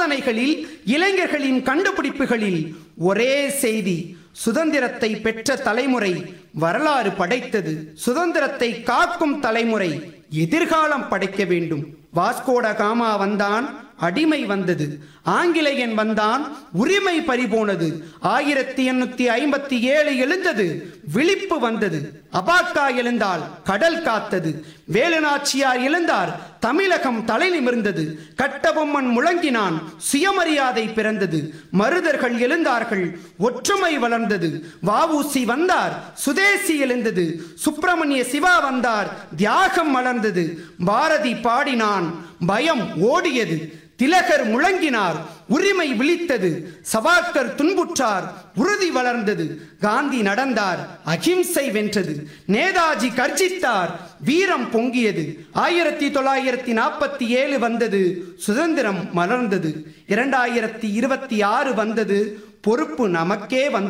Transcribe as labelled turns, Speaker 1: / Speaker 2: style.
Speaker 1: சாதனைகளில், இளைஞர்களின் கண்டுபிடிப்புகளில் ஒரே செய்தி: சுதந்திரத்தை பெற்ற தலைமுறை வரலாறு படைத்தது. சுதந்திரத்தை காக்கும் தலைமுறை எதிர்காலம் படைக்க வேண்டும். வாஸ்கோட காமா வந்தான், அடிமை வந்தது. ஆங்கிலேயன் வந்தான், உரிமை பறிபோனது. 1857 எழுந்தது, விழிப்பு வந்தது. அபாக்கா எழுந்தால் கடல் காத்தது. வேலுநாச்சியார் எழுந்தார், தமிழகம் தலை நிமிர்ந்தது. கட்டபொம்மன் முழங்கினான், சுயமரியாதை பிறந்தது. மருதர்கள் எழுந்தார்கள், ஒற்றுமை வளர்ந்தது. வஉசி வந்தார், சுதேசி எழுந்தது. சுப்பிரமணிய சிவா வந்தார், தியாகம் மலர்ந்தது. பாரதி பாடினான், பயம் ஓடியது. திலகர் முழங்கினார், உரிமை விழித்தது. சவார்கர் துன்புற்றார், உறுதி வளர்ந்தது. காந்தி நடந்தார், அகிம்சை வென்றது. நேதாஜி கர்ஜித்தார், வீரம் பொங்கியது. 1947 வந்தது, சுதந்திரம் மலர்ந்தது. 2026 வந்தது, பொறுப்பு நமக்கே வந்தது.